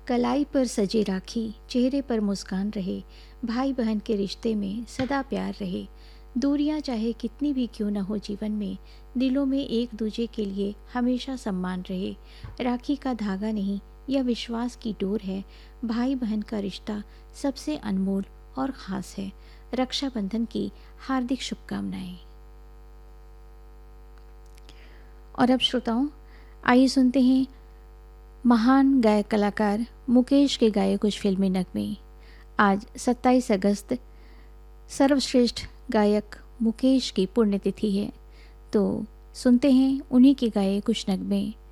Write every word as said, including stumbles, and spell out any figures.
कलाई पर सजे राखी, चेहरे पर मुस्कान रहे, भाई बहन के रिश्ते में सदा प्यार रहे। दूरियां चाहे कितनी भी क्यों न हो जीवन में, दिलों में एक दूजे के लिए हमेशा सम्मान रहे। राखी का धागा नहीं, यह विश्वास की डोर है। भाई बहन का रिश्ता सबसे अनमोल और ख़ास है। रक्षाबंधन की हार्दिक शुभकामनाएं। और अब श्रोताओं, आइए सुनते हैं महान गायक कलाकार मुकेश के गाए कुछ फिल्मी नगमे। आज सत्ताईस अगस्त सर्वश्रेष्ठ गायक मुकेश की पुण्यतिथि है, तो सुनते हैं उन्हीं के गाए कुछ नगमे।